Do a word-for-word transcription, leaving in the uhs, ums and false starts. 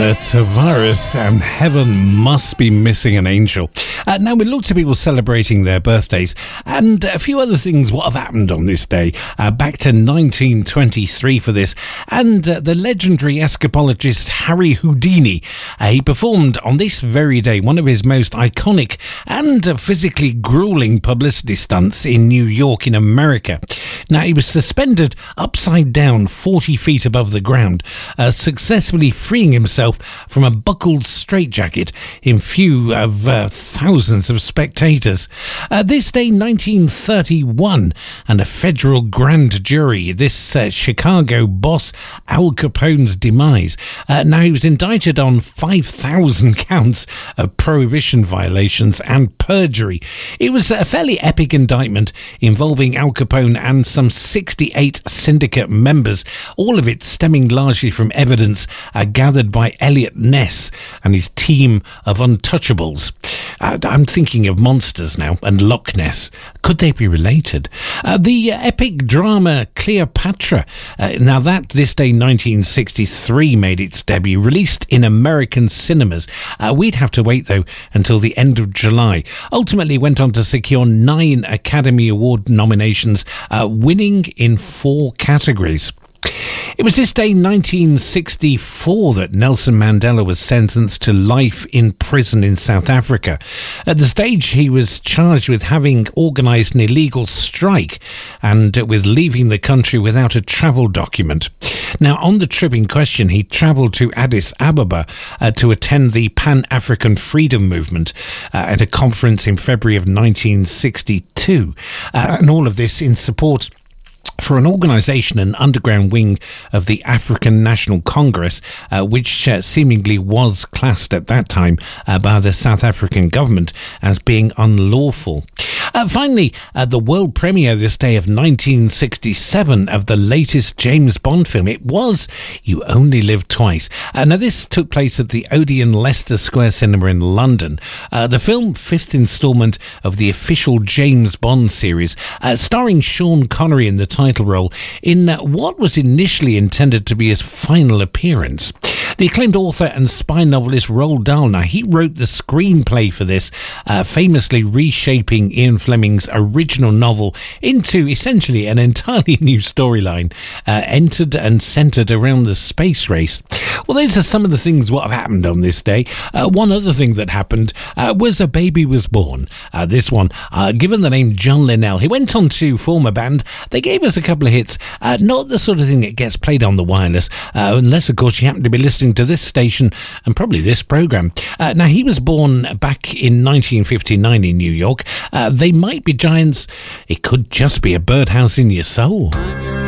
The Tavares and Heaven Must Be Missing an Angel. Uh, now, with lots of people celebrating their birthdays and a few other things what have happened on this day. Uh, back to nineteen twenty-three for this. And uh, the legendary escapologist Harry Houdini. Uh, he performed on this very day one of his most iconic and uh, physically grueling publicity stunts in New York in America. Now, he was suspended upside down forty feet above the ground, uh, successfully freeing himself from a buckled straitjacket in view of uh, thousands of spectators. Uh, this day, nineteen thirty-one, and a federal grand jury, this uh, Chicago boss Al Capone's demise. Uh, now, he was indicted on five thousand counts of prohibition violations and perjury. It was a fairly epic indictment involving Al Capone and some sixty-eight syndicate members, all of it stemming largely from evidence uh, gathered by Elliot Ness and his team of untouchables. Uh, I'm thinking of monsters now, and Loch Ness. Could they be related? Uh, the uh, epic drama Cleopatra. Uh, now that this day nineteen sixty-three made its debut, released in American cinemas. Uh, we'd have to wait though until the end of July. Ultimately went on to secure nine Academy Award nominations, uh, winning in four categories. It was this day, nineteen sixty-four, that Nelson Mandela was sentenced to life in prison in South Africa. At the stage, he was charged with having organised an illegal strike and with leaving the country without a travel document. Now, on the trip in question, he travelled to Addis Ababa uh, to attend the Pan-African Freedom Movement uh, at a conference in February of nineteen sixty-two. Uh, and all of this in support for an organisation, an underground wing of the African National Congress, uh, which uh, seemingly was classed at that time uh, by the South African government as being unlawful. Uh, finally, uh, the world premiere this day of nineteen sixty-seven of the latest James Bond film. It was You Only Live Twice. Uh, now, this took place at the Odeon Leicester Square Cinema in London. Uh, the film, fifth instalment of the official James Bond series, uh, starring Sean Connery in the title role in uh, what was initially intended to be his final appearance. The acclaimed author and spy novelist Roald Dahl, now he wrote the screenplay for this, uh, famously reshaping Ian Fleming's original novel into essentially an entirely new storyline, uh, entered and centred around the space race. Well, those are some of the things what have happened on this day. Uh, one other thing that happened uh, was a baby was born. Uh, this one, uh, given the name John Linnell, he went on to form a band. They gave us a couple of hits, uh, not the sort of thing that gets played on the wireless, uh, unless, of course, you happen to be listening to this station and probably this programme. Uh, now, he was born back in nineteen fifty-nine in New York. Uh, they might be giants. It could just be a birdhouse in your soul.